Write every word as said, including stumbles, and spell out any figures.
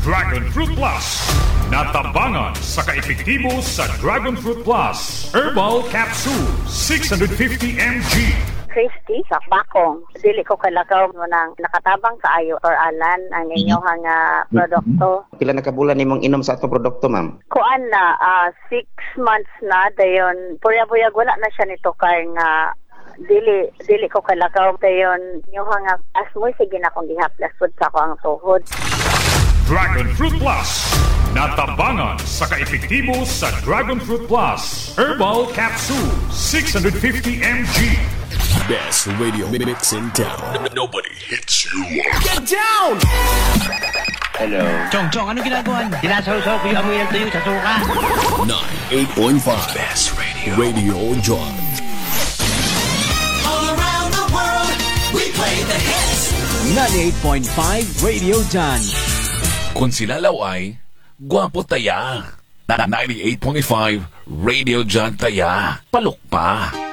Dragon Fruit Plus. Natabangan sa kaepektibo sa Dragon Fruit Plus. Herbal Capsule, six hundred fifty milligrams. Christy sa bakong. Dili ko kalakaw mo nang nakatabang kaayo or alan ang inyong nga produkto. Pila na kabulan nimong inom sa atong produkto, ma'am? Kuan na, uh, six months na, dayon, puyag-puyag wala na siya nito kay nga dili dili ko kalakaw dayon inyong nga asmoy sige na kong gihaplas pud sa ko ang tuhod. Dragon Fruit Plus. Natabangan sa kaepektibo sa Dragon Fruit Plus. Herbal Capsule, six hundred fifty milligrams. Best radio mix in town. Nobody hits you. Get down! Hello. Chong, Chong, ano ginagawa? Dinasaw-saw ko yung amoy ng tuyo sa suka. ninety-eight point five Best Radio. Radio John. All around the world, we play the hits. ninety-eight point five Radio John. Kung sila laway, gwapo taya. ninety-eight point five Radio John taya. Palok pa.